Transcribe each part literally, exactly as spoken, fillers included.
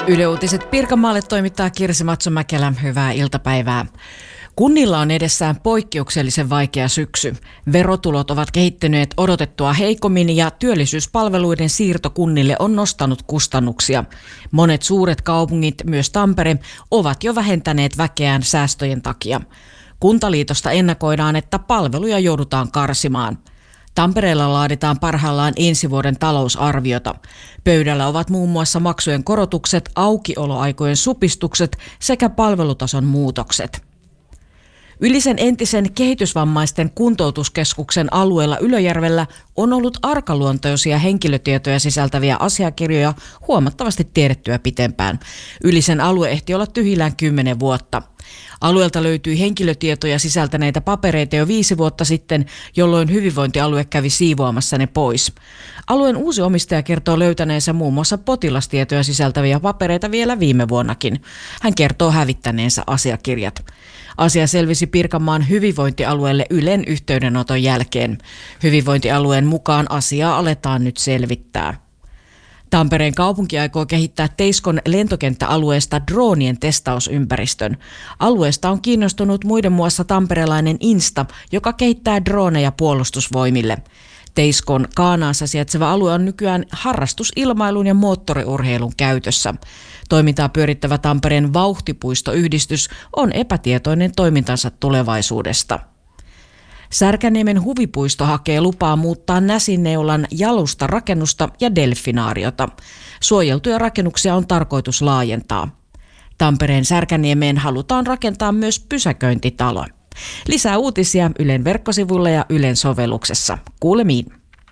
Yle Uutiset Pirkanmaalle toimittaa Kirsi Matsomäkelä. Hyvää iltapäivää. Kunnilla on edessään poikkeuksellisen vaikea syksy. Verotulot ovat kehittyneet odotettua heikommin ja työllisyyspalveluiden siirto kunnille on nostanut kustannuksia. Monet suuret kaupungit, myös Tampere, ovat jo vähentäneet väkeään säästöjen takia. Kuntaliitosta ennakoidaan, että palveluja joudutaan karsimaan. Tampereella laaditaan parhaillaan ensi vuoden talousarviota. Pöydällä ovat muun muassa maksujen korotukset, aukioloaikojen supistukset sekä palvelutason muutokset. Ylisen entisen kehitysvammaisten kuntoutuskeskuksen alueella Ylöjärvellä on ollut arkaluontoisia henkilötietoja sisältäviä asiakirjoja huomattavasti tiedettyä pitempään. Ylisen alue ehti olla tyhjillään kymmenen vuotta. Alueelta löytyi henkilötietoja sisältäneitä papereita jo viisi vuotta sitten, jolloin hyvinvointialue kävi siivoamassa ne pois. Alueen uusi omistaja kertoo löytäneensä muun muassa potilastietoja sisältäviä papereita vielä viime vuonnakin. Hän kertoo hävittäneensä asiakirjat. Asia selvisi Pirkanmaan hyvinvointialueelle Ylen yhteydenoton jälkeen. Hyvinvointialueen mukaan asiaa aletaan nyt selvittää. Tampereen kaupunki aikoo kehittää Teiskon lentokenttäalueesta droonien testausympäristön. Alueesta on kiinnostunut muiden muassa tamperelainen Insta, joka kehittää drooneja puolustusvoimille. Teiskon Kaanaassa sijaitseva alue on nykyään harrastusilmailun ja moottoriurheilun käytössä. Toimintaa pyörittävä Tampereen Vauhtipuistoyhdistys on epätietoinen toimintansa tulevaisuudesta. Särkänniemen huvipuisto hakee lupaa muuttaa Näsinneulan Jalusta-rakennusta ja delfinaariota. Suojeltuja rakennuksia on tarkoitus laajentaa. Tampereen Särkänniemeen halutaan rakentaa myös pysäköintitalo. Lisää uutisia Ylen verkkosivuilla ja Ylen sovelluksessa. Kuulemiin.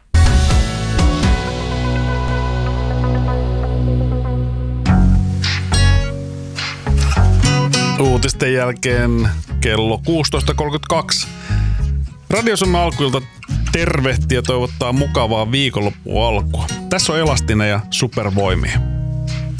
Uutisten jälkeen kello kuusitoista kolmekymmentäkaksi. Radio Suomen alkuilta tervehtiä ja toivottaa mukavaa viikonloppualkua. Tässä on Elastinen ja Supervoimia.